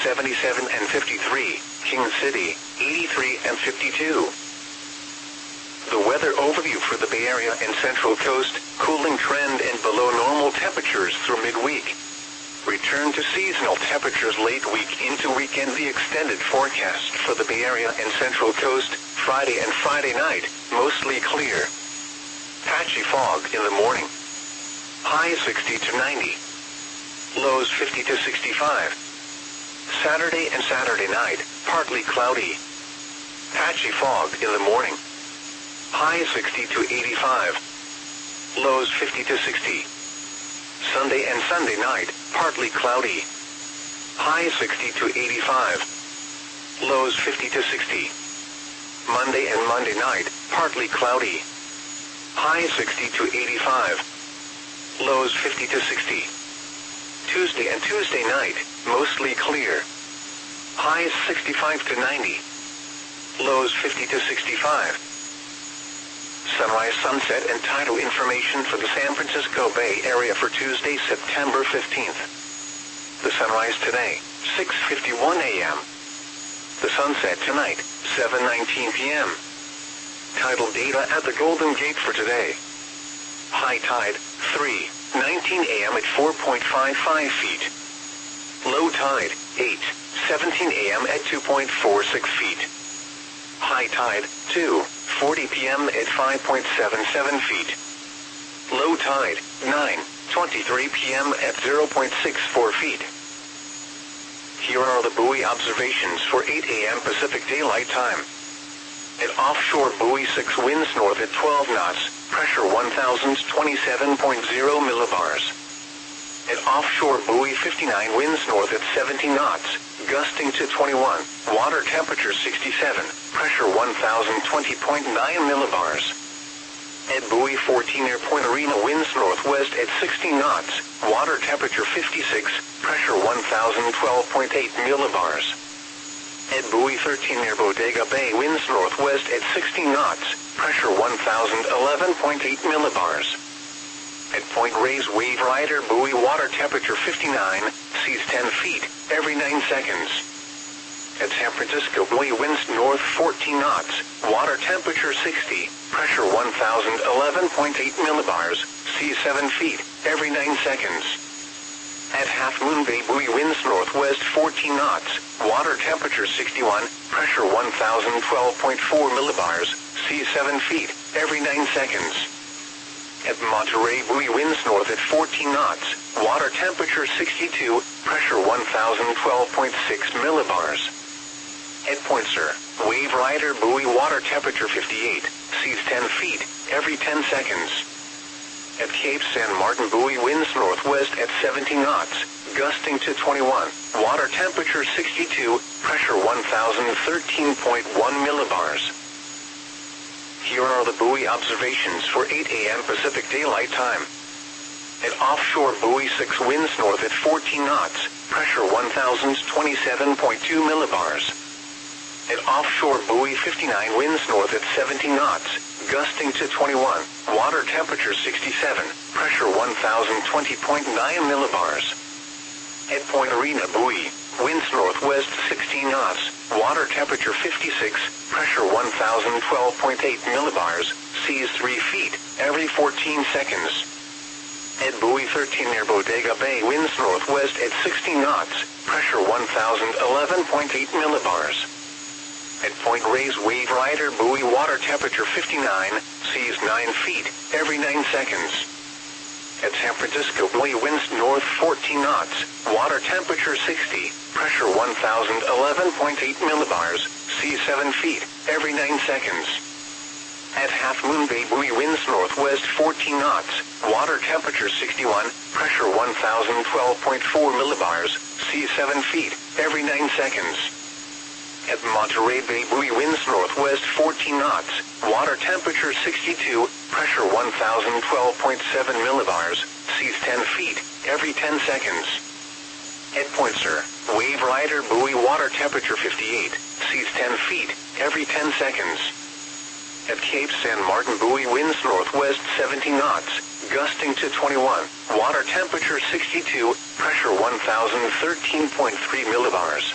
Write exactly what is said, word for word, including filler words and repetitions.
seventy-seven and fifty-three, King City, eighty-three and fifty-two. The weather overview for the Bay Area and Central Coast, cooling trend and below normal temperatures through midweek. Return to seasonal temperatures late week into weekend. The extended forecast for the Bay Area and Central Coast, Friday and Friday night, mostly clear. Patchy fog in the morning. High sixty to ninety. Lows fifty to sixty-five. Saturday and Saturday night, partly cloudy. Patchy fog in the morning. High sixty to eighty-five. Lows fifty to sixty. Sunday and Sunday night, partly cloudy. High sixty to eighty-five. Lows fifty to sixty. Monday and Monday night, partly cloudy. High sixty to eighty-five. Lows fifty to sixty. Tuesday and Tuesday night, mostly clear. Highs sixty-five to ninety. Lows fifty to sixty-five. Sunrise, sunset, and tidal information for the San Francisco Bay Area for Tuesday, September fifteenth. The sunrise today, six fifty-one a m The sunset tonight, seven nineteen p m Tidal data at the Golden Gate for today. High tide, three nineteen a m at four point five five feet. Low tide, eight seventeen a m at two point four six feet. High tide, two forty p m at five point seven seven feet. Low tide, nine twenty-three p m at zero point six four feet. Here are the buoy observations for eight a m Pacific Daylight Time. At offshore buoy six, winds north at twelve knots, pressure one thousand twenty-seven point zero millibars. At offshore buoy fifty-nine, winds north at seventy knots, gusting to twenty-one, water temperature sixty-seven, pressure one thousand twenty point nine millibars. At buoy fourteen, near Point Arena, winds northwest at sixty knots, water temperature fifty-six, pressure one thousand twelve point eight millibars. At buoy thirteen, near Bodega Bay, winds northwest at sixty knots, pressure one thousand eleven point eight millibars. At Point Reyes Wave Rider buoy, water temperature fifty-nine, seas ten feet, every nine seconds. At San Francisco buoy, winds north fourteen knots, water temperature sixty, pressure one thousand eleven point eight millibars, seas seven feet, every nine seconds. At Half Moon Bay buoy, winds northwest fourteen knots, water temperature sixty-one, pressure one thousand twelve point four millibars, seas seven feet, every nine seconds. At Monterey buoy, winds north at fourteen knots, water temperature sixty-two, pressure one thousand twelve point six millibars. At Point Sur, Wave Rider buoy, water temperature fifty-eight, seas ten feet, every ten seconds. At Cape San Martin buoy, winds northwest at seventy knots, gusting to twenty-one, water temperature sixty-two, pressure one thousand thirteen point one millibars. Here are the buoy observations for eight a m Pacific Daylight Time. At offshore buoy six, winds north at fourteen knots, pressure one thousand twenty-seven point two millibars. At offshore buoy fifty-nine, winds north at seventy knots, gusting to twenty-one, water temperature sixty-seven, pressure one thousand twenty point nine millibars. At Point Arena buoy, winds northwest sixteen knots, water temperature fifty-six, pressure one thousand twelve point eight millibars, seas three feet, every fourteen seconds. At buoy thirteen, near Bodega Bay, winds northwest at sixty knots, pressure one thousand eleven point eight millibars. At Point Reyes Wave Rider buoy, water temperature fifty-nine, seas nine feet, every nine seconds. At San Francisco buoy, winds north fourteen knots, water temperature sixty, pressure one thousand eleven point eight millibars, seas seven feet, every nine seconds. At Half Moon Bay buoy, winds northwest fourteen knots, water temperature sixty-one, pressure one thousand twelve point four millibars, seas seven feet, every nine seconds. At Monterey Bay buoy, winds northwest fourteen knots, water temperature sixty-two, pressure one thousand twelve point seven millibars, seas ten feet, every ten seconds. At Point Sur, Wave Rider buoy, water temperature fifty-eight, seas ten feet, every ten seconds. At Cape San Martin buoy, winds northwest seventy knots, gusting to twenty-one, water temperature sixty-two, pressure one thousand thirteen point three millibars.